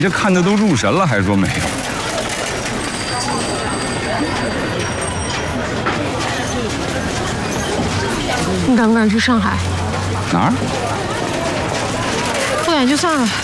这看的都入神了，还说没有？ 你敢不敢去上海？ 哪儿？ 不敢就算了。